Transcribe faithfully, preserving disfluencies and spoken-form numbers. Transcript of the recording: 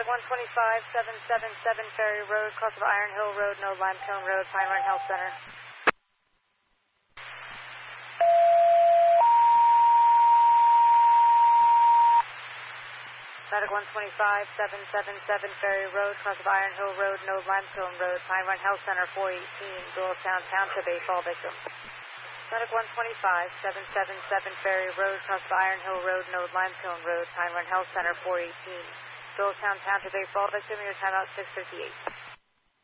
Medic one twenty-five, seven seven seven Ferry Road, cross of Iron Hill Road, no Limestone Road, Pine Run Health Center. Medic one twenty-five, seven seven seven Ferry Road, cross of Iron Hill Road, no Limestone Road, Pine Run Health Center, four eighteen, Doylestown Township, a fall victim. Medic one twenty-five, seven seven seven Ferry Road, cross of Iron Hill Road, no Limestone Road, Pine Run Health Center, four eighteen, Doylestown Township, a fall victim, your timeout six fifty-eight.